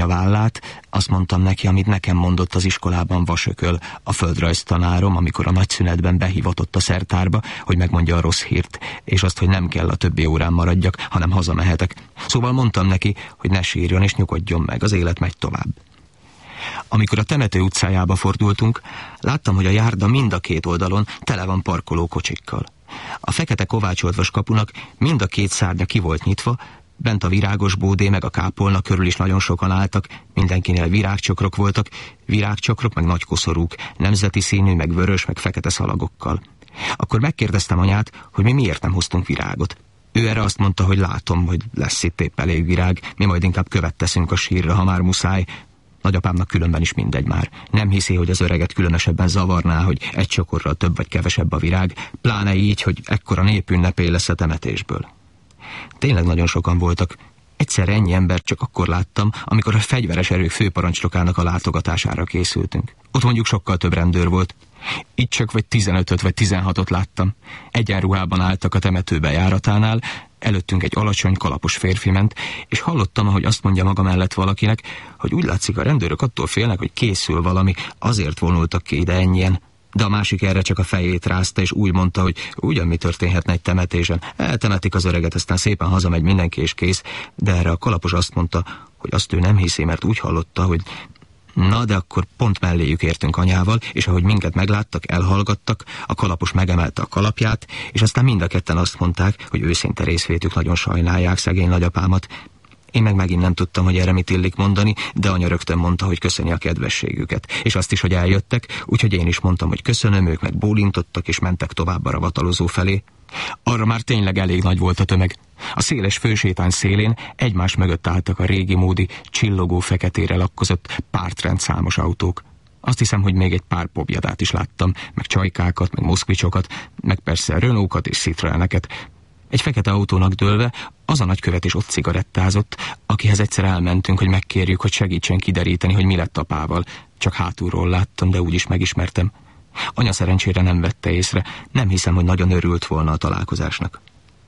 a vállát, azt mondtam neki, amit nekem mondott az iskolában Vasököl, a földrajztanárom, amikor a nagyszünetben behivatott a szertárba, hogy megmondja a rossz hírt, és azt, hogy nem kell a többi órán maradjak, hanem hazamehetek. Szóval mondtam neki, hogy ne sírjon és nyugodjon meg, az élet megy tovább. Amikor a temető utcájába fordultunk, láttam, hogy a járda mind a két oldalon tele van parkoló kocsikkal. A fekete kovácsoltvas kapunak mind a két szárnya ki volt nyitva, bent a virágos bódé meg a kápolna körül is nagyon sokan álltak, mindenkinél virágcsokrok voltak, virágcsokrok meg nagykoszorúk, nemzeti színű, meg vörös, meg fekete szalagokkal. Akkor megkérdeztem anyát, hogy mi miért nem hoztunk virágot. Ő erre azt mondta, hogy látom, hogy lesz itt épp elég virág, mi majd inkább követ teszünk a sírra, ha már muszáj. Nagyapámnak különben is mindegy már. Nem hiszi, hogy az öreget különösebben zavarná, hogy egy csokorral több vagy kevesebb a virág, pláne így, hogy ekkora népünnepé lesz a temetésből. Tényleg nagyon sokan voltak. Egyszerre ennyi embert csak akkor láttam, amikor a fegyveres erők főparancsnokának a látogatására készültünk. Ott mondjuk sokkal több rendőr volt. Itt csak vagy 15-öt vagy 16-ot láttam. Egyenruhában álltak a temető bejáratánál, előttünk egy alacsony, kalapos férfi ment, és hallottam, ahogy azt mondja maga mellett valakinek, hogy úgy látszik, a rendőrök attól félnek, hogy készül valami, azért vonultak ki ide ennyien. De a másik erre csak a fejét rázta, és úgy mondta, hogy ugyan mi történhetne egy temetésen. Eltemetik az öreget, aztán szépen hazamegy mindenki és kész. De erre a kalapos azt mondta, hogy azt ő nem hiszi, mert úgy hallotta, hogy... Na, de akkor pont melléjük értünk anyával, és ahogy minket megláttak, elhallgattak, a kalapos megemelte a kalapját, és aztán mind a ketten azt mondták, hogy őszinte részvétük, nagyon sajnálják szegény nagyapámat. Én meg megint nem tudtam, hogy erre mit illik mondani, de anya rögtön mondta, hogy köszöni a kedvességüket, és azt is, hogy eljöttek, úgyhogy én is mondtam, hogy köszönöm, ők meg bólintottak, és mentek tovább a ravatalozó felé. Arra már tényleg elég nagy volt a tömeg. A széles fősétány szélén egymás mögött álltak a régi módi, csillogó feketére lakkozott pártrendszámos autók. Azt hiszem, hogy még egy pár pobjadát is láttam, meg csajkákat, meg moszkvicsokat, meg persze Renault-kat és Citroeneket. Egy fekete autónak dőlve az a nagykövet is ott cigarettázott, akihez egyszer elmentünk, hogy megkérjük, hogy segítsen kideríteni, hogy mi lett apával. Csak hátulról láttam, de úgyis megismertem. Anya szerencsére nem vette észre, nem hiszem, hogy nagyon örült volna a találkozásnak.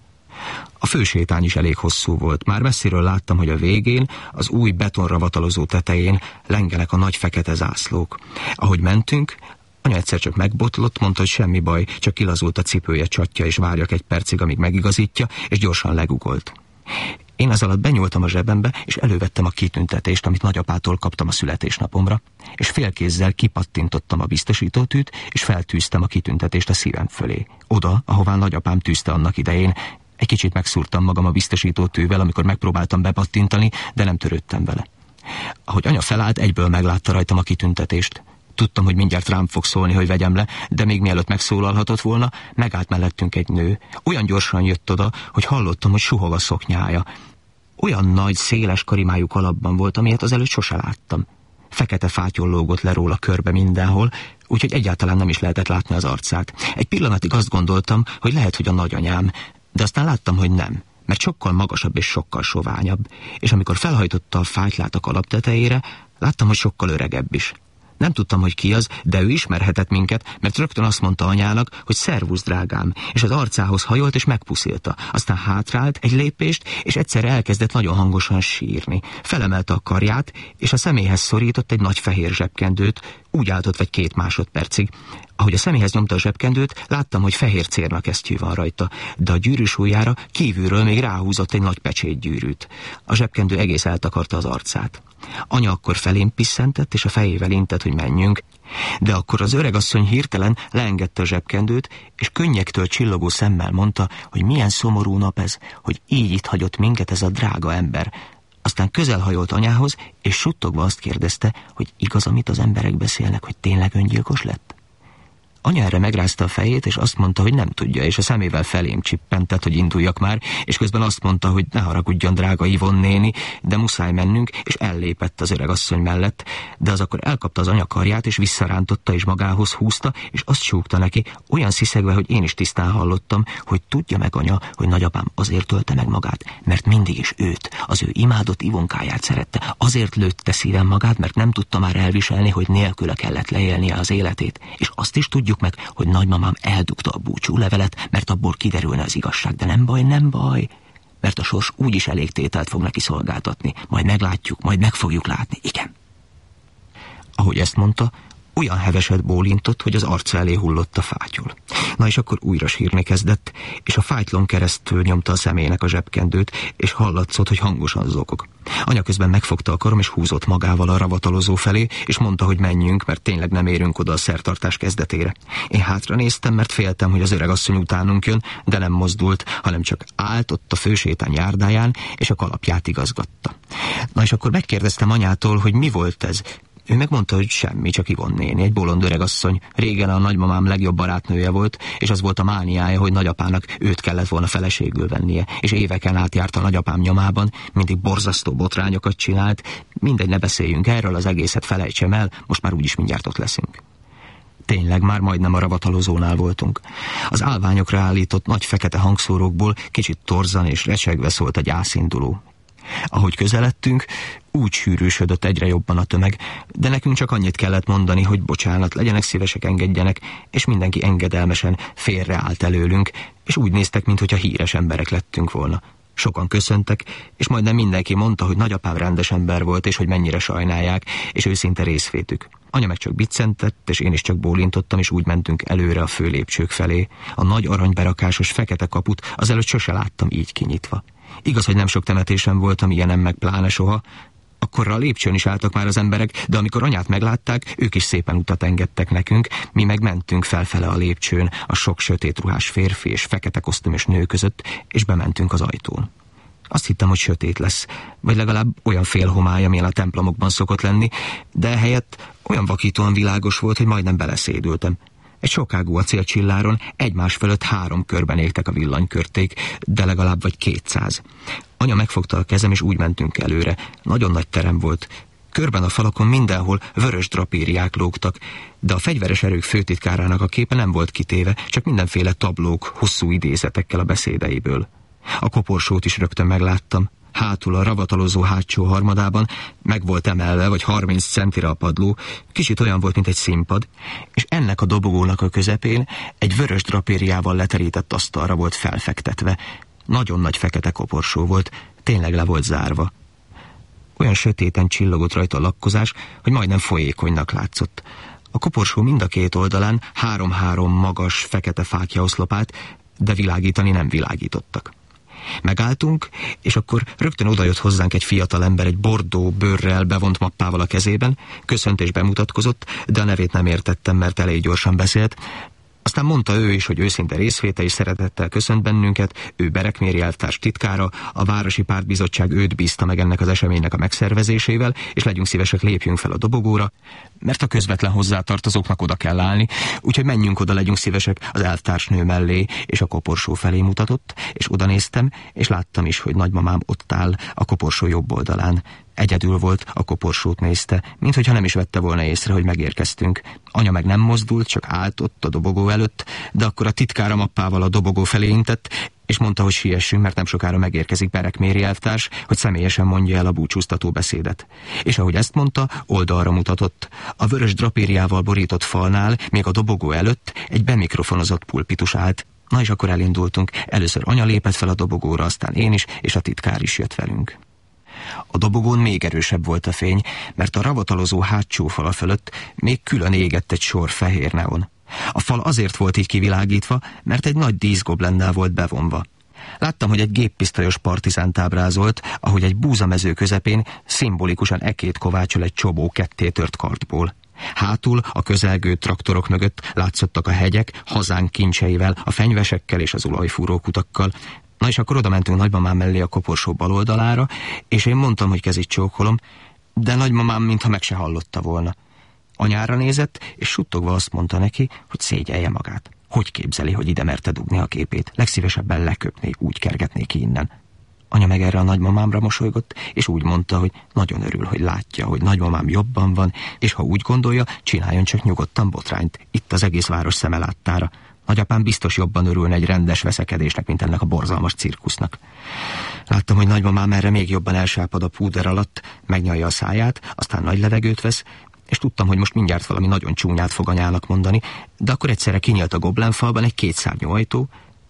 A fősétány is elég hosszú volt. Már messziről láttam, hogy a végén, az új betonravatalozó tetején lengenek a nagy fekete zászlók. Ahogy mentünk, anya egyszer csak megbotlott, mondta, hogy semmi baj, csak kilazult a cipője csatja, és várjak egy percig, amíg megigazítja, és gyorsan legugolt. Én az alatt benyúltam a zsebembe, és elővettem a kitüntetést, amit nagyapától kaptam a születésnapomra, és félkézzel kipattintottam a biztosítótűt, és feltűztem a kitüntetést a szívem fölé. Oda, ahová nagyapám tűzte annak idején. Egy kicsit megszúrtam magam a biztosítótűvel, amikor megpróbáltam bepattintani, de nem törődtem vele. Ahogy anya felállt, egyből meglátta rajtam a kitüntetést. Tudtam, hogy mindjárt rám fog szólni, hogy vegyem le, de még mielőtt megszólalhatott volna, megállt mellettünk egy nő. Olyan gyorsan jött oda, hogy hallottam, hogy suhog a szoknyája. Olyan nagy, széles karimájú kalapban volt, amilyet azelőtt sose láttam. Fekete fátyol lógott le róla körbe mindenhol, úgyhogy egyáltalán nem is lehetett látni az arcát. Egy pillanatig azt gondoltam, hogy lehet, hogy a nagyanyám, de aztán láttam, hogy nem, mert sokkal magasabb és sokkal soványabb, és amikor felhajtotta a fátylát a kalap tetejére, láttam, hogy sokkal öregebb is. Nem tudtam, hogy ki az, de ő ismerhetett minket, mert rögtön azt mondta anyának, hogy szervusz, drágám, és az arcához hajolt és megpuszilta. Aztán hátrált egy lépést, és egyszerre elkezdett nagyon hangosan sírni. Felemelte a karját, és a szeméhez szorított egy nagy fehér zsebkendőt, úgy állt ott vagy 2 másodpercig. Ahogy a szeméhez nyomta a zsebkendőt, láttam, hogy fehér cérnakesztyű van rajta, de a gyűrűs ujjára kívülről még ráhúzott egy nagy pecsétgyűrűt. A zsebkendő egész eltakarta az arcát. Anya akkor felém pisszentett, és a fejével intett, hogy menjünk, de akkor az öregasszony hirtelen leengedte a zsebkendőt, és könnyektől csillogó szemmel mondta, hogy milyen szomorú nap ez, hogy így itt hagyott minket ez a drága ember. Aztán közelhajolt anyához, és suttogva azt kérdezte, hogy igaz, amit az emberek beszélnek, hogy tényleg öngyilkos lett? Anya erre megrázta a fejét, és azt mondta, hogy nem tudja, és a szemével felém csippentett, hogy induljak már, és közben azt mondta, hogy ne haragudjon, drága Ivon néni, de muszáj mennünk, és ellépett az öregasszony mellett, de az akkor elkapta az anya karját, és visszarántotta, és magához húzta, és azt súgta neki, olyan sziszegve, hogy én is tisztán hallottam, hogy tudja meg anya, hogy nagyapám azért ölte meg magát, mert mindig is őt, az ő imádott Ivonkáját szerette, azért lőtte szívem magát, mert nem tudta már elviselni, hogy nélküle kellett leélnie az életét, és azt is tudjuk meg, hogy nagymamám eldugta a búcsúlevelet, mert abból kiderülne az igazság, de nem baj, mert a sors úgyis elég tételt fog neki szolgáltatni. Majd meglátjuk, majd meg fogjuk látni, igen. Ahogy ezt mondta, olyan heveset bólintott, hogy az arca elé hullott a fátyol. Na és akkor újra sírni kezdett, és a fájtlon keresztül nyomta a szemének a zsebkendőt, és hallatszott, hogy hangosan zokog. Anya közben megfogta a karom, és húzott magával a ravatalozó felé, és mondta, hogy menjünk, mert tényleg nem érünk oda a szertartás kezdetére. Én hátra néztem, mert féltem, hogy az öregasszony utánunk jön, de nem mozdult, hanem csak állt ott a fősétány járdáján, és a kalapját igazgatta. Na és akkor megkérdeztem anyától, hogy mi volt ez. Ő megmondta, hogy semmi, csak Ivon néni, egy bolond öregasszony. Régen a nagymamám legjobb barátnője volt, és az volt a mániája, hogy nagyapának őt kellett volna feleségül vennie, és éveken át járt a nagyapám nyomában, mindig borzasztó botrányokat csinált. Mindegy, ne beszéljünk erről, az egészet felejtsem el, most már úgyis mindjárt ott leszünk. Tényleg, már majdnem a ravatalozónál voltunk. Az állványokra állított nagy fekete hangszórókból kicsit torzan és recsegve szólt a gyászinduló. Ahogy közeledtünk, úgy sűrűsödött egyre jobban a tömeg, de nekünk csak annyit kellett mondani, hogy bocsánat, legyenek szívesek, engedjenek, és mindenki engedelmesen félreállt előlünk, és úgy néztek, minthogyha híres emberek lettünk volna. Sokan köszöntek, és majdnem mindenki mondta, hogy nagyapám rendes ember volt, és hogy mennyire sajnálják, és őszinte részvétük. Anya meg csak biccentett, és én is csak bólintottam, és úgy mentünk előre a főlépcsők felé. A nagy aranyberakásos fekete kaput azelőtt sose láttam így kinyitva. Igaz, hogy nem sok temetésem voltam, ilyenem meg pláne soha. Akkorra a lépcsőn is álltak már az emberek, de amikor anyát meglátták, ők is szépen utat engedtek nekünk, mi meg mentünk felfele a lépcsőn, a sok sötét ruhás férfi és fekete kosztümös nő között, és bementünk az ajtón. Azt hittem, hogy sötét lesz, vagy legalább olyan félhomály, amilyen a templomokban szokott lenni, de ehelyett olyan vakítóan világos volt, hogy majdnem beleszédültem. Egy sokágú acélcsilláron egymás fölött 3 körben égtek a villanykörték, de legalább vagy 200. Anya megfogta a kezem, és úgy mentünk előre. Nagyon nagy terem volt. Körben a falakon mindenhol vörös drapériák lógtak, de a fegyveres erők főtitkárának a képe nem volt kitéve, csak mindenféle tablók, hosszú idézetekkel a beszédeiből. A koporsót is rögtön megláttam. Hátul a ravatalozó hátsó harmadában meg volt emelve, vagy 30 centire a padló, kicsit olyan volt, mint egy színpad, és ennek a dobogónak a közepén egy vörös drapériával leterített asztalra volt felfektetve. Nagyon nagy fekete koporsó volt, tényleg le volt zárva. Olyan sötéten csillogott rajta a lakkozás, hogy majdnem folyékonynak látszott. A koporsó mind a 2 oldalán 3-3 magas, fekete fákja oszlopát, de világítani nem világítottak. Megálltunk, és akkor rögtön odajött hozzánk egy fiatal ember egy bordó bőrrel bevont mappával a kezében, köszönt és bemutatkozott, de a nevét nem értettem, mert elég gyorsan beszélt. Aztán mondta ő is, hogy őszinte részvétel és szeretettel köszönt bennünket, ő Berekméri elvtárs titkára, a Városi Pártbizottság őt bízta meg ennek az eseménynek a megszervezésével, és legyünk szívesek, lépjünk fel a dobogóra, mert a közvetlen hozzátartozóknak oda kell állni, úgyhogy menjünk oda, legyünk szívesek az elvtársnő mellé, és a koporsó felé mutatott, és oda néztem, és láttam is, hogy nagymamám ott áll a koporsó jobb oldalán. Egyedül volt, a koporsót nézte, minthogyha nem is vette volna észre, hogy megérkeztünk. Anya meg nem mozdult, csak állt ott a dobogó előtt, de akkor a titkára mappával a dobogó felé intett, és mondta, hogy siessünk, mert nem sokára megérkezik Berekméri elvtárs, hogy személyesen mondja el a búcsúztató beszédet. És ahogy ezt mondta, oldalra mutatott. A vörös drapériával borított falnál, még a dobogó előtt egy bemikrofonozott pulpitus állt. Na és akkor elindultunk. Először anya lépett fel a dobogóra, aztán én is, és a titkár is jött velünk. A dobogón még erősebb volt a fény, mert a ravatalozó hátsó fala fölött még külön égett egy sor fehér neon. A fal azért volt így kivilágítva, mert egy nagy díszgoblennel volt bevonva. Láttam, hogy egy géppisztolyos partizánt ábrázolt, ahogy egy búzamező közepén szimbolikusan ekét kovácsol egy csobó kettétört kardból. Hátul, a közelgő traktorok mögött látszottak a hegyek, hazánk kincseivel, a fenyvesekkel és az olajfúrókutakkal. Na és akkor oda mentünk nagymamám mellé a koporsó bal oldalára, és én mondtam, hogy kezit csókolom, de nagymamám mintha meg se hallotta volna. Anyára nézett, és suttogva azt mondta neki, hogy szégyelje magát. Hogy képzeli, hogy ide merte dugni a képét? Legszívesebben leköpné, úgy kergetné ki innen. Anya meg erre a nagymamámra mosolygott, és úgy mondta, hogy nagyon örül, hogy látja, hogy nagymamám jobban van, és ha úgy gondolja, csináljon csak nyugodtan botrányt, itt az egész város szeme láttára. Nagyapám biztos jobban örülne egy rendes veszekedésnek, mint ennek a borzalmas cirkusznak. Láttam, hogy nagymamám erre még jobban elsápad a púder alatt, megnyalja a száját, aztán nagy levegőt vesz, és tudtam, hogy most mindjárt valami nagyon csúnyát fog anyának mondani, de akkor egyszerre kinyílt a goblenfalban egy 2 szárnyú ajtó,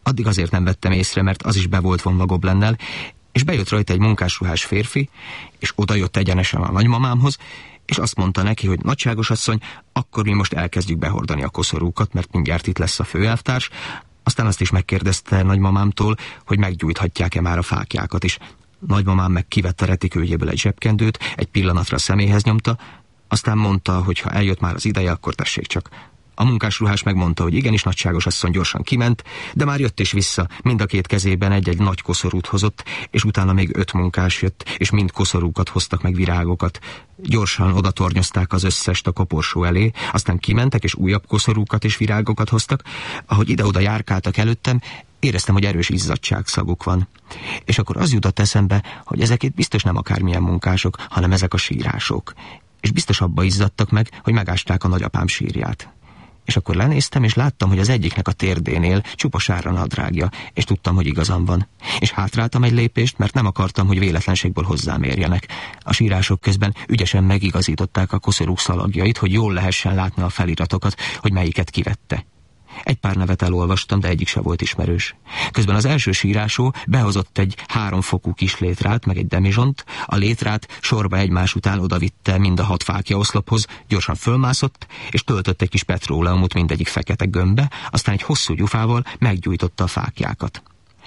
Addig azért nem vettem észre, mert az is be volt vonva Goblennel, és bejött rajta egy munkásruhás férfi, és odajött egyenesen a nagymamámhoz, és azt mondta neki, hogy nagyságos asszony, akkor mi most elkezdjük behordani a koszorúkat, mert mindjárt itt lesz a főelvtárs. Aztán azt is megkérdezte nagymamámtól, hogy meggyújthatják-e már a fáklyákat is. Nagymamám meg kivette retikőjéből egy zsebkendőt, egy pillanatra a személyhez nyomta, aztán mondta, hogy ha eljött már az ideje, akkor tessék csak. A munkásruhás megmondta, hogy igenis, nagyságos asszony, gyorsan kiment, de már jött és vissza, mind a két kezében egy-egy nagy koszorút hozott, és utána még 5 munkás jött, és mind koszorúkat hoztak meg virágokat. Gyorsan oda tornyozták az összest a koporsó elé, aztán kimentek, és újabb koszorúkat és virágokat hoztak. Ahogy ide-oda járkáltak előttem, éreztem, hogy erős izzadságszaguk van. És akkor az jutott eszembe, hogy ezek itt biztos nem akármilyen munkások, hanem ezek a sírások. És biztos abba izzadtak meg, hogy megásták a nagyapám sírját. És akkor lenéztem, és láttam, hogy az egyiknek a térdénél csupa sárra nadrágja, és tudtam, hogy igazam van. És hátráltam egy lépést, mert nem akartam, hogy véletlenségből hozzám érjenek. A sírások közben ügyesen megigazították a koszorúk szalagjait, hogy jól lehessen látni a feliratokat, hogy melyiket kivette. Egy pár nevet elolvastam, de egyik se volt ismerős. Közben az első sírásó behozott egy 3 fokú kis létrát, meg egy demizsont, a létrát sorba egymás után odavitte mind a 6 fákja oszlophoz, gyorsan fölmászott, és töltött egy kis petróleumot mindegyik fekete gömbbe, aztán egy hosszú gyufával meggyújtotta a fáklyákat.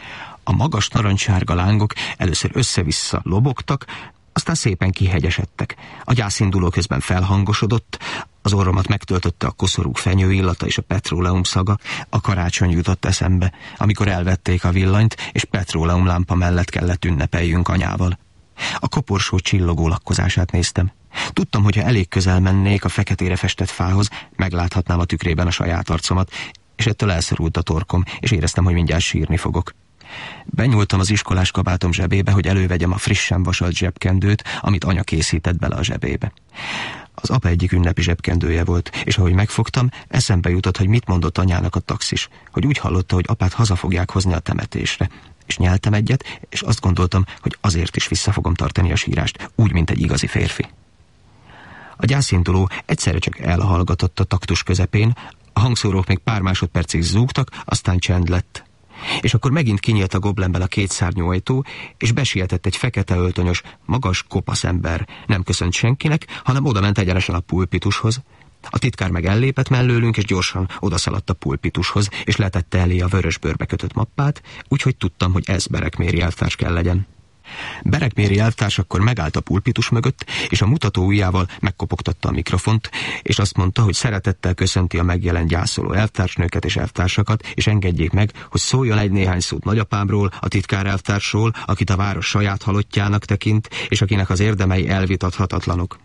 A magas narancssárga lángok először össze-vissza lobogtak, aztán szépen kihegyesedtek. A gyászinduló közben felhangosodott, az orromat megtöltötte a koszorúk fenyő illata és a petróleum szaga. A karácsony jutott eszembe, amikor elvették a villanyt, és petróleumlámpa mellett kellett ünnepeljünk anyával. A koporsó csillogó lakkozását néztem. Tudtam, hogy ha elég közel mennék a feketére festett fához, megláthatnám a tükrében a saját arcomat, és ettől elszorult a torkom, és éreztem, hogy mindjárt sírni fogok. Benyúltam az iskolás kabátom zsebébe, hogy elővegyem a frissen vasalt zsebkendőt, amit anya készített bele a zsebébe. Az apa egyik ünnepi zsebkendője volt, és ahogy megfogtam, eszembe jutott, hogy mit mondott anyának a taxis, hogy úgy hallotta, hogy apát haza fogják hozni a temetésre. És nyeltem egyet, és azt gondoltam, hogy azért is vissza fogom tartani a sírást, úgy, mint egy igazi férfi. A gyászinduló egyszerre csak elhallgatott a taktus közepén, a hangszórók még pár másodpercig zúgtak, aztán csend lett. És akkor megint kinyílt a Goblenben a 2 szárnyú ajtó, és besietett egy fekete öltönyös, magas, kopasz ember. Nem köszönt senkinek, hanem oda ment egyenesen a pulpitushoz. A titkár meg ellépett mellőlünk, és gyorsan odaszaladt a pulpitushoz, és letette elé a vörös bőrbe kötött mappát, úgyhogy tudtam, hogy ez Berekméri elvtárs kell legyen. Berekméri elvtárs akkor megállt a pulpitus mögött, és a mutató ujjával megkopogtatta a mikrofont, és azt mondta, hogy szeretettel köszönti a megjelent gyászoló elvtársnőket és elvtársakat, és engedjék meg, hogy szóljon egy néhány szót nagyapámról, a titkár elvtársról, akit a város saját halottjának tekint, és akinek az érdemei elvitathatatlanok.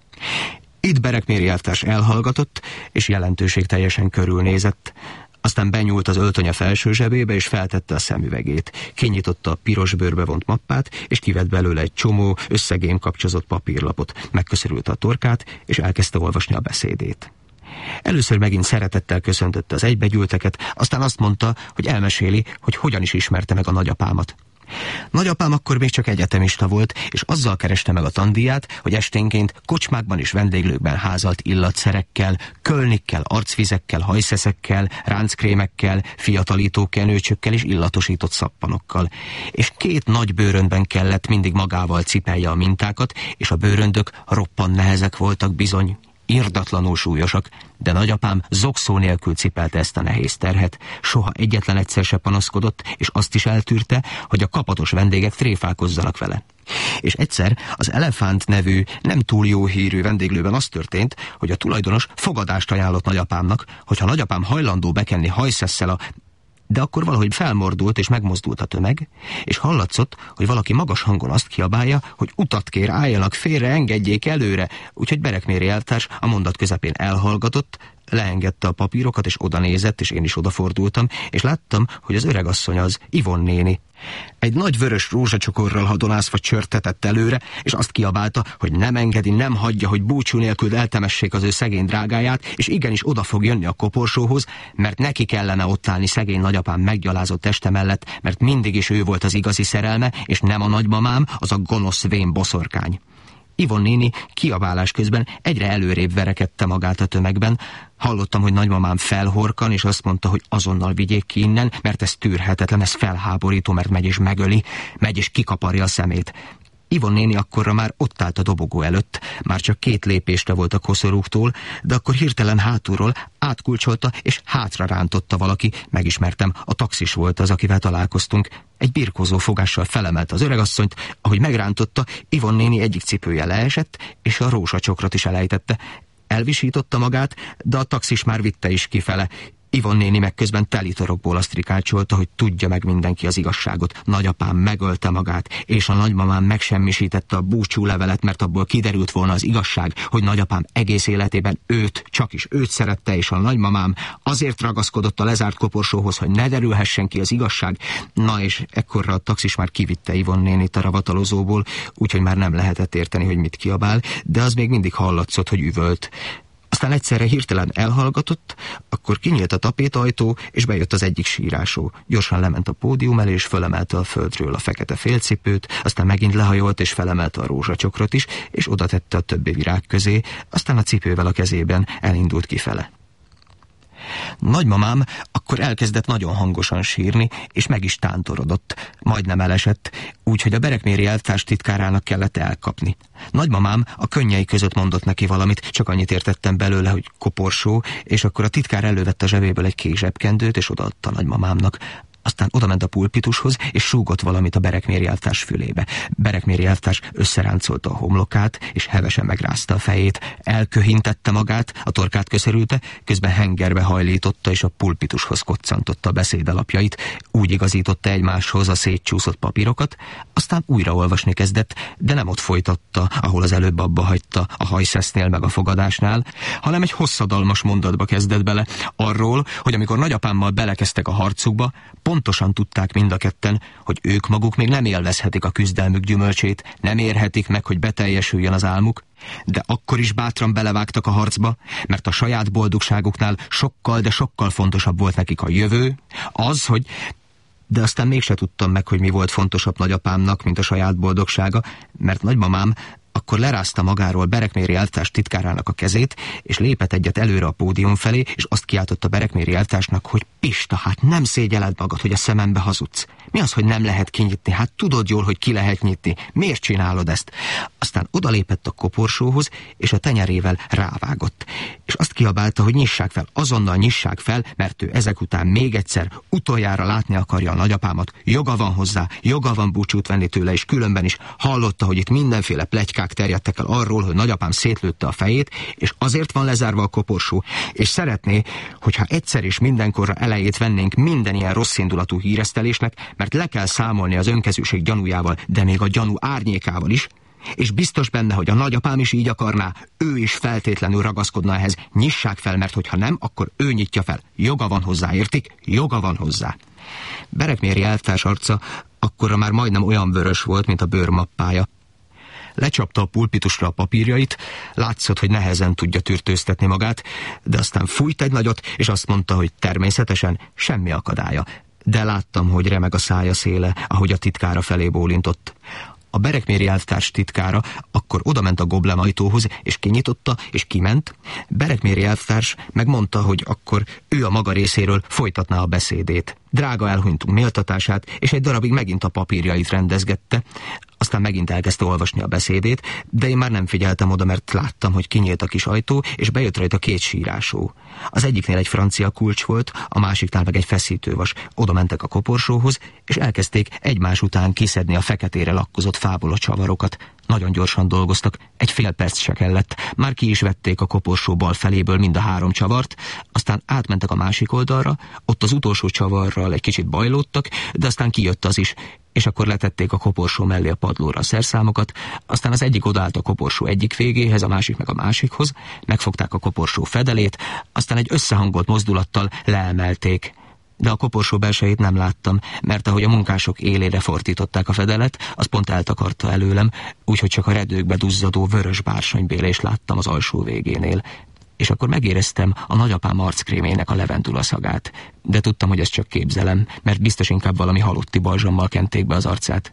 Itt Berekméri elvtárs elhallgatott, és jelentőségteljesen körülnézett. Aztán benyúlt az öltönye felső zsebébe, és feltette a szemüvegét. Kinyitotta a piros bőrbe vont mappát, és kivett belőle egy csomó összegén kapcsozott papírlapot. Megköszörülte a torkát, és elkezdte olvasni a beszédét. Először megint szeretettel köszöntötte az egybegyűlteket, aztán azt mondta, hogy elmeséli, hogy hogyan is ismerte meg a nagyapámat. Nagyapám akkor még csak egyetemista volt, és azzal kereste meg a tandíját, hogy esténként kocsmákban és vendéglőkben házalt illatszerekkel, kölnikkel, arcvizekkel, hajszeszekkel, ránckrémekkel, fiatalító kenőcsökkel és illatosított szappanokkal. És 2 nagy bőröndben kellett mindig magával cipelje a mintákat, és a bőröndök roppant nehezek voltak bizony. Irdatlanul súlyosak, de nagyapám zokszó nélkül cipelte ezt a nehéz terhet, soha egyetlen egyszer se panaszkodott, és azt is eltűrte, hogy a kapatos vendégek tréfálkozzanak vele. És egyszer az Elefánt nevű, nem túl jó hírű vendéglőben az történt, hogy a tulajdonos fogadást ajánlott nagyapámnak, hogyha nagyapám hajlandó bekenni hajszesszel de akkor valahogy felmordult és megmozdult a tömeg, és hallatszott, hogy valaki magas hangon azt kiabálja, hogy utat kér, álljanak félre, engedjék előre, úgyhogy Berekméri elvtárs a mondat közepén elhallgatott, leengedte a papírokat, és oda nézett, és én is odafordultam, és láttam, hogy az öregasszony az, Ivon néni. Egy nagy vörös rózsacsokorral hadonászva csörtetett előre, és azt kiabálta, hogy nem engedi, nem hagyja, hogy búcsú nélkül eltemessék az ő szegény drágáját, és igenis oda fog jönni a koporsóhoz, mert neki kellene ott állni szegény nagyapám meggyalázott teste mellett, mert mindig is ő volt az igazi szerelme, és nem a nagymamám, az a gonosz vén boszorkány. Ivon néni kiabálás közben egyre előrébb verekedte magát a tömegben. Hallottam, hogy nagymamám felhorkan, és azt mondta, hogy azonnal vigyék ki innen, mert ez tűrhetetlen, ez felháborító, mert megy és megöli, megy és kikaparja a szemét. Ivon néni akkorra már ott állt a dobogó előtt, már csak 2 lépésre volt a koszorúktól, de akkor hirtelen hátulról átkulcsolta és hátra rántotta valaki. Megismertem, a taxis volt az, akivel találkoztunk. Egy birkózó fogással felemelt az öregasszonyt, ahogy megrántotta, Ivon néni egyik cipője leesett, és a rózsacsokrot is elejtette. Elvisította magát, de a taxis már vitte is kifele. Ivon néni meg közben telitorokból azt rikácsolta, hogy tudja meg mindenki az igazságot. Nagyapám megölte magát, és a nagymamám megsemmisítette a búcsúlevelet, mert abból kiderült volna az igazság, hogy nagyapám egész életében csak is őt szerette, és a nagymamám azért ragaszkodott a lezárt koporsóhoz, hogy ne derülhessen ki az igazság. Na és ekkorra a taxis már kivitte Ivon nénit a ravatalozóból, úgyhogy már nem lehetett érteni, hogy mit kiabál, de az még mindig hallatszott, hogy üvölt. Aztán egyszerre hirtelen elhallgatott, akkor kinyílt a tapétajtó, és bejött az egyik sírásó. Gyorsan lement a pódium elé, és fölemelte a földről a fekete félcipőt, aztán megint lehajolt, és felemelte a rózsacsokrot is, és oda tette a többi virág közé, aztán a cipővel a kezében elindult kifele. Nagymamám akkor elkezdett nagyon hangosan sírni, és meg is tántorodott, majdnem elesett, úgyhogy a Berekméri elvtárs titkárának kellett elkapni. Nagymamám a könnyei között mondott neki valamit, csak annyit értettem belőle, hogy koporsó, és akkor a titkár elővette a zsebéből egy kék zsebkendőt, és odaadta nagymamámnak. Aztán odament a pulpitushoz, és súgott valamit a Berekméri elvtárs fülébe. Berekméri elvtárs összeráncolta a homlokát, és hevesen megrázta a fejét. Elköhintette magát, a torkát köszörülte, közben hengerbe hajlította, és a pulpitushoz koccantotta a beszédalapjait. Úgy igazította egymáshoz a szétcsúszott papírokat, aztán újra olvasni kezdett, de nem ott folytatta, ahol az előbb abba hagyta, a hajszesznél meg a fogadásnál, hanem egy hosszadalmas mondatba kezdett bele, arról, hogy amikor nagyapámmal belekezdtek a harcukba, pontosan tudták mind a ketten, hogy ők maguk még nem élvezhetik a küzdelmük gyümölcsét, nem érhetik meg, hogy beteljesüljön az álmuk, de akkor is bátran belevágtak a harcba, mert a saját boldogságuknál sokkal, de sokkal fontosabb volt nekik a jövő, az, hogy... De aztán mégse tudtam meg, hogy mi volt fontosabb nagyapámnak, mint a saját boldogsága, mert nagymamám akkor lerázta magáról Berekméri elvtárs titkárának a kezét, és lépett egyet előre a pódium felé, és azt kiáltotta Berekméri elvtársnak, hogy Pista, hát nem szégyelled magad, hogy a szemembe hazudsz. Mi az, hogy nem lehet kinyitni? Hát tudod jól, hogy ki lehet nyitni. Miért csinálod ezt? Aztán odalépett a koporsóhoz, és a tenyerével rávágott. És azt kiabálta, hogy nyissák fel, azonnal nyissák fel, mert ő ezek után még egyszer, utoljára látni akarja a nagyapámat. Joga van hozzá, joga van búcsút venni tőle, és különben is hallotta, hogy itt mindenféle pletykák terjedtek el arról, hogy nagyapám szétlőtte a fejét, és azért van lezárva a koporsó, és szeretné, hogyha egyszer és mindenkorra elejét vennénk minden ilyen rosszindulatú híresztelésnek, mert le kell számolni az önkezűség gyanújával, de még a gyanú árnyékával is, és biztos benne, hogy a nagyapám is így akarná, ő is feltétlenül ragaszkodna ehhez. Nyissák fel, mert hogyha nem, akkor ő nyitja fel. Joga van hozzá, értik? Joga van hozzá. Berekméri elvtárs arca akkorra már majdnem olyan vörös volt, mint a bőrmappája. Lecsapta a pulpitusra a papírjait, látszott, hogy nehezen tudja tűrtőztetni magát, de aztán fújt egy nagyot, és azt mondta, hogy természetesen semmi akadálya. De láttam, hogy remeg a szája széle, ahogy a titkára felé bólintott. A Berekméri elvtárs titkára akkor odament a goblemajtóhoz, és kinyitotta, és kiment. Berekméri elvtárs megmondta, hogy akkor ő a maga részéről folytatná a beszédét. Drága elhunytunk méltatását, és egy darabig megint a papírjait rendezgette. Aztán megint elkezdte olvasni a beszédét, de én már nem figyeltem oda, mert láttam, hogy kinyílt a kis ajtó, és bejött rajta 2 sírásó. Az egyiknél egy francia kulcs volt, a másiknál meg egy feszítővas. Oda mentek a koporsóhoz, és elkezdték egymás után kiszedni a feketére lakkozott fából a csavarokat. Nagyon gyorsan dolgoztak, egy fél perc se kellett. Már ki is vették a koporsó bal feléből mind a 3 csavart, aztán átmentek a másik oldalra, ott az utolsó csavarral egy kicsit bajlódtak, de aztán kijött az is, és akkor letették a koporsó mellé a padlóra a szerszámokat, aztán az egyik odállt a koporsó egyik végéhez, a másik meg a másikhoz, megfogták a koporsó fedelét, aztán egy összehangolt mozdulattal leemelték. De a koporsó belsejét nem láttam, mert ahogy a munkások élére fordították a fedelet, az pont eltakarta előlem, úgyhogy csak a redőkbe duzzadó vörös bársonybélést láttam az alsó végénél. És akkor megéreztem a nagyapám arckrémének a levendula szagát, de tudtam, hogy ez csak képzelem, mert biztos inkább valami halotti balzsammal kenték be az arcát.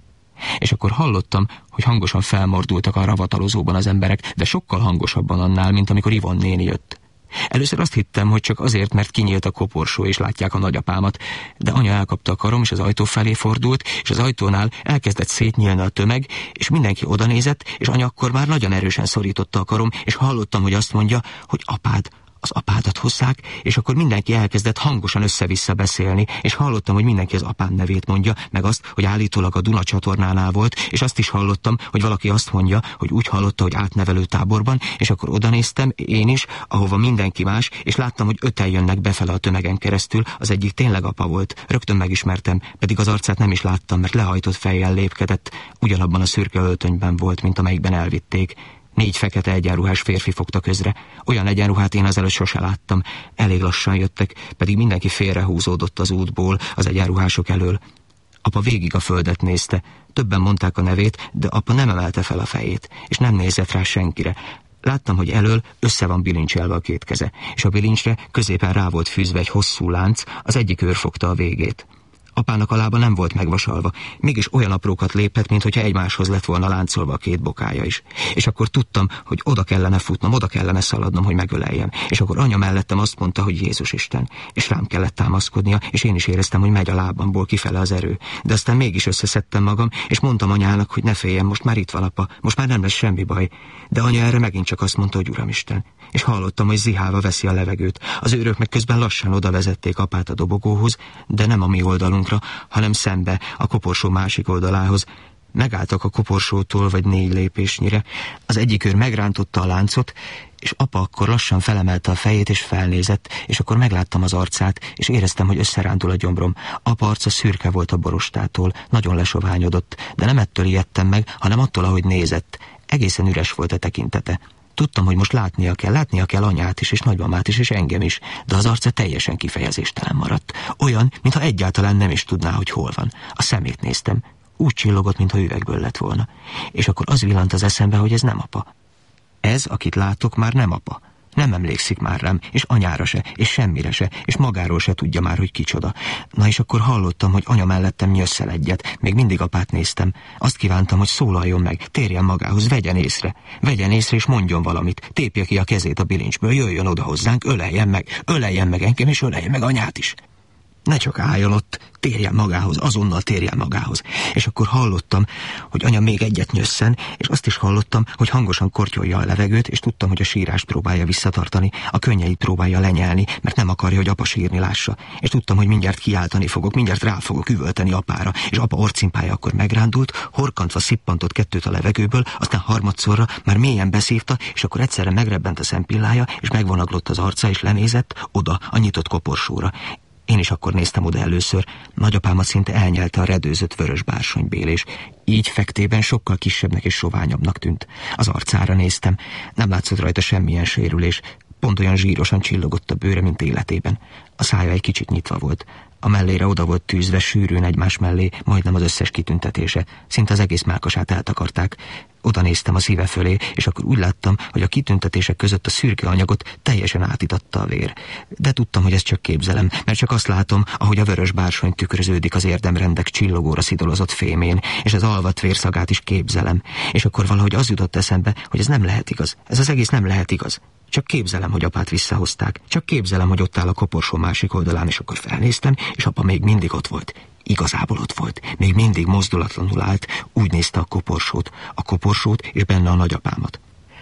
És akkor hallottam, hogy hangosan felmordultak a ravatalozóban az emberek, de sokkal hangosabban annál, mint amikor Ivon néni jött. Először azt hittem, hogy csak azért, mert kinyílt a koporsó és látják a nagyapámat, de anya elkapta a karom, és az ajtó felé fordult, és az ajtónál elkezdett szétnyílni a tömeg, és mindenki odanézett, és anya akkor már nagyon erősen szorította a karom, és hallottam, hogy azt mondja, hogy apád, az apádat hozzák, és akkor mindenki elkezdett hangosan össze-vissza beszélni, és hallottam, hogy mindenki az apám nevét mondja, meg azt, hogy állítólag a Duna csatornánál volt, és azt is hallottam, hogy valaki azt mondja, hogy úgy hallotta, hogy átnevelő táborban, és akkor odanéztem, én is, ahova mindenki más, és láttam, hogy 5-en jönnek befele a tömegen keresztül, az egyik tényleg apa volt, rögtön megismertem, pedig az arcát nem is láttam, mert lehajtott fejjel lépkedett, ugyanabban a szürke öltönyben volt, mint amelyikben elvitték. 4 fekete egyenruhás férfi fogta közre. Olyan egyenruhát én azelőtt sose láttam. Elég lassan jöttek, pedig mindenki félrehúzódott az útból, az egyenruhások elől. Apa végig a földet nézte. Többen mondták a nevét, de apa nem emelte fel a fejét, és nem nézett rá senkire. Láttam, hogy elől össze van bilincselve a 2 keze, és a bilincsre középen rá volt fűzve egy hosszú lánc, az egyik őr fogta a végét. Apának a lába nem volt megvasalva, mégis olyan aprókat lépett, mintha egymáshoz lett volna láncolva a 2 bokája is. És akkor tudtam, hogy oda kellene futnom, oda kellene szaladnom, hogy megöleljem. És akkor anya mellettem azt mondta, hogy Jézus Isten. És rám kellett támaszkodnia, és én is éreztem, hogy megy a lábamból kifele az erő. De aztán mégis összeszedtem magam, és mondtam anyának, hogy ne féljen, most már itt van apa, most már nem lesz semmi baj. De anya erre megint csak azt mondta, hogy Uramisten. És hallottam, hogy zihálva veszi a levegőt. Az őrök meg közben lassan oda vezették apát a dobogóhoz, de nem a mi oldalunkra, hanem szembe, a koporsó másik oldalához. Megálltak a koporsótól vagy 4 lépésnyire. Az egyik őr megrántotta a láncot, és apa akkor lassan felemelte a fejét és felnézett, és akkor megláttam az arcát, és éreztem, hogy összerántul a gyomrom. Apa arca szürke volt a borostától, nagyon lesoványodott, de nem ettől ijedtem meg, hanem attól, ahogy nézett. Egészen üres volt a tekintete. Tudtam, hogy most látnia kell anyát is, és nagymamát is, és engem is, de az arca teljesen kifejezéstelen maradt. Olyan, mintha egyáltalán nem is tudná, hogy hol van. A szemét néztem. Úgy csillogott, mintha üvegből lett volna. És akkor az villant az eszembe, hogy ez nem apa. Ez, akit látok, már nem apa. Nem emlékszik már rám, és anyára se, és semmire se, és magáról se tudja már, hogy kicsoda. Na és akkor hallottam, hogy anya mellettem nyösszel egyet, még mindig apát néztem. Azt kívántam, hogy szólaljon meg, térjen magához, vegyen észre és mondjon valamit, tépje ki a kezét a bilincsből, jöjjön oda hozzánk, öleljen meg engem, és öleljen meg anyát is. Ne csak álljon ott, térjen magához, azonnal térjen magához. És akkor hallottam, hogy anya még egyet nyösszen, és azt is hallottam, hogy hangosan kortyolja a levegőt, és tudtam, hogy a sírást próbálja visszatartani, a könnyeit próbálja lenyelni, mert nem akarja, hogy apa sírni lássa. És tudtam, hogy mindjárt kiáltani fogok, mindjárt rá fogok üvölteni apára, és apa orcimpája akkor megrándult, horkantva szippantott 2 a levegőből, aztán harmadszorra már mélyen beszívta, és akkor egyszerre megrebbent a szempillája, és megvonaglott az arca, és lenézett oda, a nyitott koporsóra. Én is akkor néztem oda először. Nagyapámat szinte elnyelte a redőzött vörös bársonybélés. Így fektében sokkal kisebbnek és soványabbnak tűnt. Az arcára néztem. Nem látszott rajta semmilyen sérülés. Pont olyan zsírosan csillogott a bőre, mint életében. A szája egy kicsit nyitva volt. A mellére oda volt tűzve sűrűn egymás mellé, majdnem az összes kitüntetése. Szinte az egész mellkasát eltakarták. Oda néztem a szíve fölé, és akkor úgy láttam, hogy a kitüntetések között a szürke anyagot teljesen átitatta a vér. De tudtam, hogy ez csak képzelem, mert csak azt látom, ahogy a vörös bársony tükröződik az érdemrendek csillogóra szidolozott fémén, és az alvat vérszagát is képzelem. És akkor valahogy az jutott eszembe, hogy ez nem lehet igaz. Ez az egész nem lehet igaz. Csak képzelem, hogy apát visszahozták. Csak képzelem, hogy ott áll a koporsó másik oldalán, és akkor felnéztem, és apa még mindig ott volt. Igazából ott volt. Még mindig mozdulatlanul állt, úgy nézte a koporsót és benne a nagyapámat.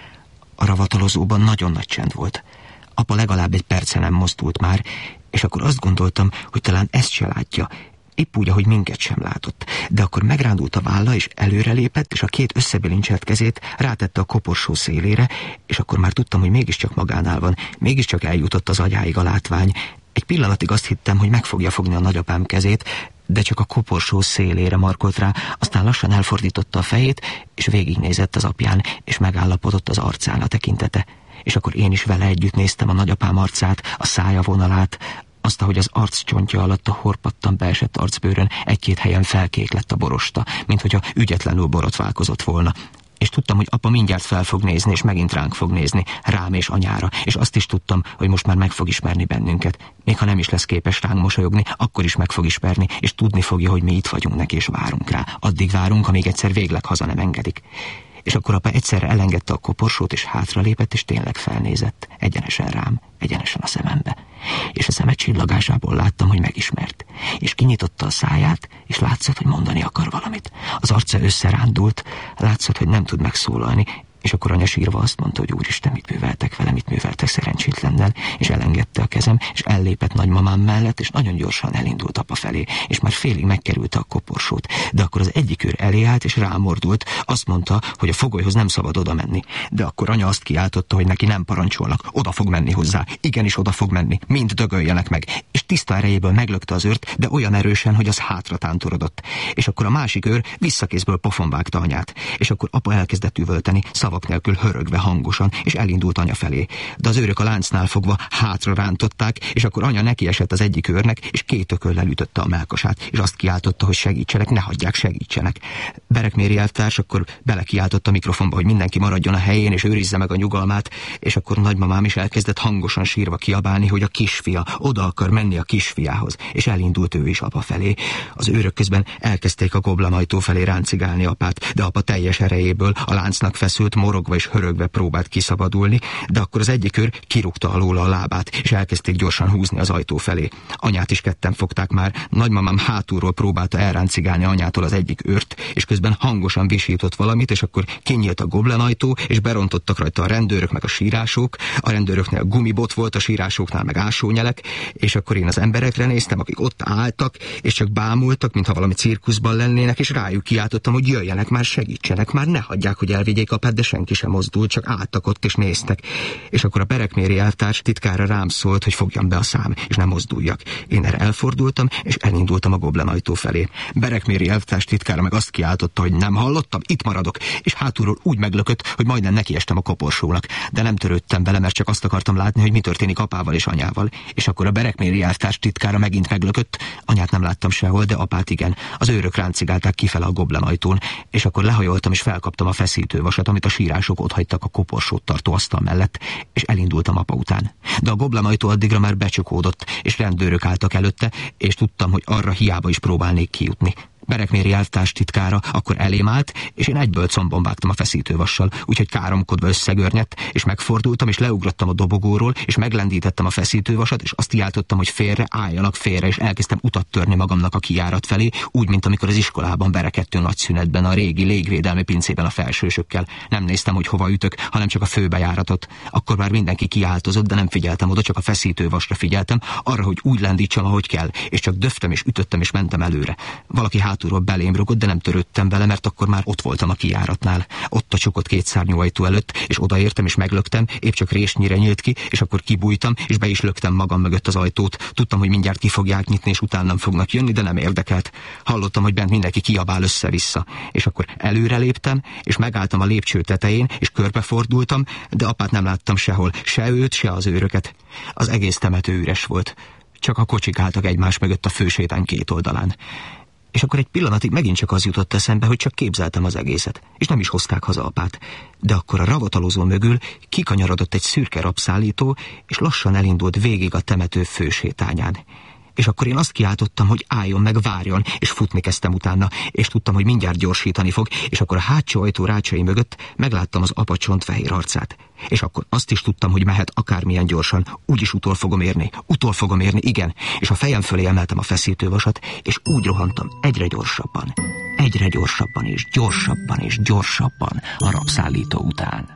A ravatalozóban nagyon nagy csend volt. Apa legalább 1 perce nem mozdult már, és akkor azt gondoltam, hogy talán ezt se látja, épp úgy, ahogy minket sem látott. De akkor megrándult a válla, és előrelépett, és a 2 összebilincselt kezét rátette a koporsó szélére, és akkor már tudtam, hogy mégiscsak magánál van, mégiscsak eljutott az agyáig a látvány. Egy pillanatig azt hittem, hogy meg fogja fogni a nagyapám kezét, de csak a koporsó szélére markolt rá, aztán lassan elfordította a fejét, és végignézett az apján, és megállapodott az arcán a tekintete. És akkor én is vele együtt néztem a nagyapám arcát, a szája vonalát, azt, ahogy az arccsontja alatt a horpattan beesett arcbőrön 1-2 helyen felkék lett a borosta, minthogyha ügyetlenül borotválkozott volna. És tudtam, hogy apa mindjárt fel fog nézni, és megint ránk fog nézni, rám és anyára, és azt is tudtam, hogy most már meg fog ismerni bennünket. Még ha nem is lesz képes ránk mosolyogni, akkor is meg fog ismerni, és tudni fogja, hogy mi itt vagyunk neki, és várunk rá. Addig várunk, amíg egyszer végleg haza nem engedik. És akkor apa egyszerre elengedte a koporsót, és hátralépett, és tényleg felnézett, egyenesen rám, egyenesen a szemembe. És a szeme csillagásából láttam, hogy megismert. És kinyitotta a száját, és látszott, hogy mondani akar valamit. Az arca összerándult, látszott, hogy nem tud megszólalni, és akkor anya sírva azt mondta, hogy úristen, mit műveltek vele, mit műveltek szerencsétlennel, és elengedte a kezem, és ellépett nagymamám mellett, és nagyon gyorsan elindult apa felé, és már félig megkerülte a koporsót. De akkor az egyik őr elé állt, és rámordult, azt mondta, hogy a fogolyhoz nem szabad oda menni. De akkor anya azt kiáltotta, hogy neki nem parancsolnak, oda fog menni hozzá, igenis oda fog menni, mind dögöljenek meg. És tiszta erejéből meglökte az őrt, de olyan erősen, hogy az hátra tántorodott. És akkor a másik őr visszakézből pofonvágta anyát, és akkor apa elkezdett üvölteni, szavak nélkül hörögve hangosan, és elindult anya felé. De az őrök a láncnál fogva hátra rántották, és akkor anya nekiesett az egyik őrnek, és 2 ököllel ütötte a mellkasát, és azt kiáltotta, hogy segítsenek, ne hagyják, segítsenek. Berekméri elvtárs akkor belekiáltott a mikrofonba, hogy mindenki maradjon a helyén, és őrizze meg a nyugalmát, és akkor nagymamám is elkezdett hangosan sírva kiabálni, hogy a kisfia oda akar menni a kisfiához, és elindult ő is apa felé. Az őrök közben elkezdték a goblamajtó felé ráncigálni apát, de apa teljes erejéből a láncnak feszült, morogva és hörögve próbált kiszabadulni, de akkor az egyik őr kirúgta alóla a lábát, és elkezdték gyorsan húzni az ajtó felé. Anyát is ketten fogták már, nagymamám hátulról próbálta elráncigálni anyától az egyik őrt, és közben hangosan visított valamit, és akkor kinyílt a goblenajtó, és berontottak rajta a rendőrök meg a sírások, a rendőröknél gumibot volt, a sírásoknál meg ásónyelek, és akkor én az emberekre néztem, akik ott álltak, és csak bámultak, mintha valami cirkuszban lennének, és rájuk kiáltottam, hogy jöjjenek már, segítsenek már, ne hagyják, hogy elvigyék apát, de senki sem mozdult, csak álltak ott és néztek. És akkor a Berekméri elvtárs titkára rám szólt, hogy fogjam be a szám, és nem mozduljak. Én erre elfordultam, és elindultam a goblenajtó felé. Berekméri elvtárs titkára meg azt kiáltotta, hogy nem hallottam, itt maradok, és hátulról úgy meglökött, hogy majdnem nekiestem a koporsónak, de nem törődtem vele, mert csak azt akartam látni, hogy mi történik apával és anyával. És akkor a Berekméri elvtárs titkára megint meglökött, anyát nem láttam sehol, de apát igen. Az őrök ráncigálták kifele a goblenajtón, és akkor lehajoltam és felkaptam a feszítővasat, amit a sírások ott hagytak a koporsót tartó asztal mellett, és elindultam apa után. De a goblenajtó addigra már becsukódott, és rendőrök álltak előtte, és tudtam, hogy arra hiába is próbálnék kijutni. Berekméri elvtárs titkára akkor elém állt, és én egyből combon vágtam a feszítővassal, úgyhogy káromkodva összegörnyedt, és megfordultam, és leugrottam a dobogóról, és meglendítettem a feszítővasat, és azt kiáltottam, hogy félre, álljanak félre, és elkezdtem utat törni magamnak a kijárat felé, úgy, mint amikor az iskolában verekedtünk nagy szünetben, a régi légvédelmi pincében a felsősökkel. Nem néztem, hogy hova ütök, hanem csak a főbejáratot. Akkor már mindenki kiáltozott, de nem figyeltem oda, csak a feszítővasra figyeltem, arra, hogy úgy lendítsam, ahogy kell, és csak döftem és ütöttem és mentem előre. Valaki hátulról belém rugott, de nem törődtem vele, mert akkor már ott voltam a kijáratnál. Ott a csukott 2 szárnyú ajtó előtt, és odaértem és meglöktem, épp csak résnyire nyílt ki, és akkor kibújtam, és be is löktem magam mögött az ajtót. Tudtam, hogy mindjárt ki fogják nyitni, és utánam fognak jönni, de nem érdekelt. Hallottam, hogy bent mindenki kiabál össze-vissza. És akkor előre léptem, és megálltam a lépcső tetején, és körbefordultam, de apát nem láttam sehol, se őt, se az őröket. Az egész temető üres volt. Csak a kocsik álltak egymás mögött a fősétány 2 oldalán. És akkor egy pillanatig megint csak az jutott eszembe, hogy csak képzeltem az egészet, és nem is hozták haza apát. De akkor a ravatalozó mögül kikanyarodott egy szürke rabszállító, és lassan elindult végig a temető fősétányán. És akkor én azt kiáltottam, hogy álljon meg, várjon, és futni kezdtem utána, és tudtam, hogy mindjárt gyorsítani fog, és akkor a hátsó ajtó rácsai mögött megláttam az apa csontfehér arcát. És akkor azt is tudtam, hogy mehet akármilyen gyorsan, úgyis utol fogom érni, igen, és a fejem fölé emeltem a feszítővasat, és úgy rohantam egyre gyorsabban és gyorsabban a rabszállító után.